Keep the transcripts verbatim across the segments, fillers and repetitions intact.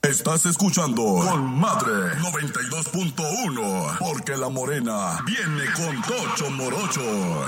Estás escuchando Con Madre noventa y dos punto uno, porque la morena viene con Tocho Morocho.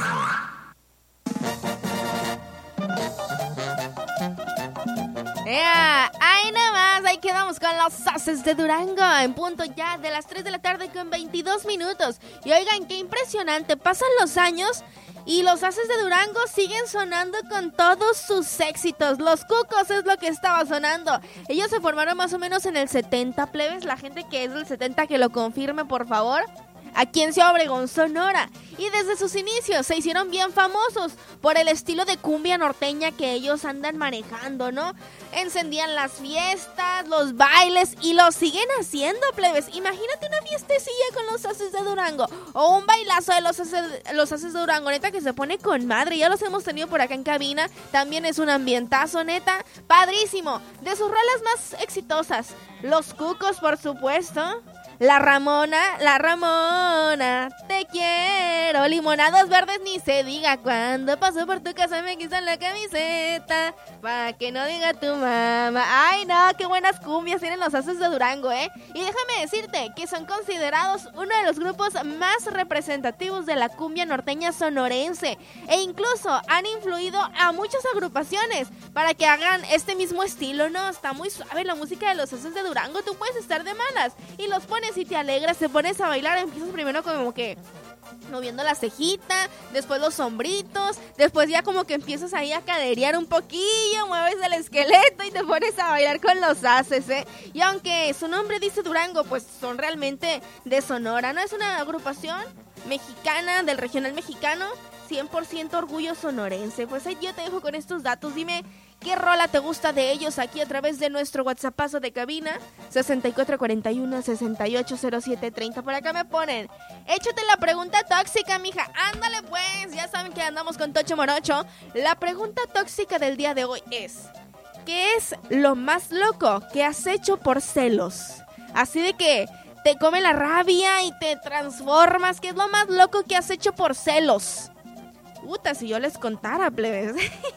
¡Ea! Ahí nada más, ahí quedamos con los Haces de Durango, en punto ya de las tres de la tarde con veintidós minutos. Y oigan, qué impresionante, pasan los años y los Haces de Durango siguen sonando con todos sus éxitos. Los Cucos es lo que estaba sonando. Ellos se formaron más o menos en el setenta, plebes, la gente que es del setenta que lo confirme, por favor. Aquí en Ciudad Obregón, Sonora. Y desde sus inicios se hicieron bien famosos por el estilo de cumbia norteña que ellos andan manejando, ¿no? Encendían las fiestas, los bailes y lo siguen haciendo, plebes. Imagínate una fiestecilla con los Haces de Durango o un bailazo de los Haces, los Haces de Durango, neta, que se pone con madre. Ya los hemos tenido por acá en cabina. También es un ambientazo, neta, padrísimo. De sus rolas más exitosas, Los Cucos, por supuesto. La Ramona, la Ramona, te quiero. Limonados verdes ni se diga. Cuando paso por tu casa me quitan la camiseta, pa' que no diga tu mamá. Ay no, qué buenas cumbias tienen los Haces de Durango, ¿eh? Y déjame decirte que son considerados uno de los grupos más representativos de la cumbia norteña sonorense. E incluso han influido a muchas agrupaciones para que hagan este mismo estilo, ¿no? Está muy suave la música de los Haces de Durango. Tú puedes estar de malas y los pones y te alegras, te pones a bailar, empiezas primero como que moviendo la cejita, después los sombritos, después ya como que empiezas ahí a caderear un poquillo, mueves el esqueleto y te pones a bailar con los Haces, ¿eh? Y aunque su nombre dice Durango, pues son realmente de Sonora, ¿no? Es una agrupación mexicana, del regional mexicano, cien por ciento orgullo sonorense. Pues ahí yo te dejo con estos datos. Dime qué rola te gusta de ellos aquí a través de nuestro WhatsAppazo de cabina sesenta y cuatro cuarenta y uno, sesenta y ocho cero siete treinta. Por acá me ponen, échate la pregunta tóxica, mija. Ándale pues, ya saben que andamos con Tocho Morocho. La pregunta tóxica del día de hoy es: ¿qué es lo más loco que has hecho por celos? Así de que te come la rabia y te transformas. ¿Qué es lo más loco que has hecho por celos? Puta, si yo les contara, plebes.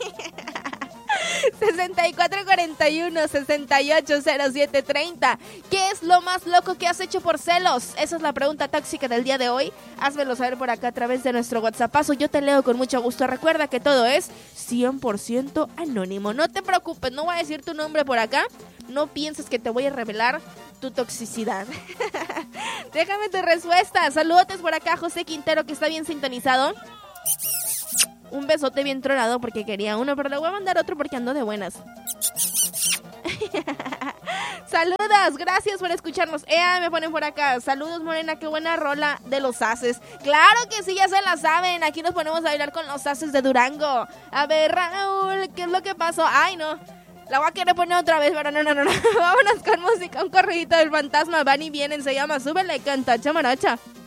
sesenta y cuatro cuarenta y uno, sesenta y ocho cero siete treinta. ¿Qué es lo más loco que has hecho por celos? Esa es la pregunta tóxica del día de hoy. Házmelo saber por acá a través de nuestro WhatsAppazo. Yo te leo con mucho gusto. Recuerda que todo es cien por ciento anónimo. No te preocupes, no voy a decir tu nombre por acá. No pienses que te voy a revelar tu toxicidad. Déjame tu respuesta. Saludotes por acá, José Quintero, que está bien sintonizado. Un besote bien tronado porque quería uno, pero le voy a mandar otro porque ando de buenas. Saludos, gracias por escucharnos. Ea, me ponen por acá. Saludos, Morena, qué buena rola de los Haces. Claro que sí, ya se la saben. Aquí nos ponemos a bailar con los Haces de Durango. A ver, Raúl, ¿qué es lo que pasó? Ay, no. La voy a querer poner otra vez, pero no, no, no, no. Vámonos con música. Un corridito del fantasma. Van y vienen, se llama Súbele, canta Chamaracha.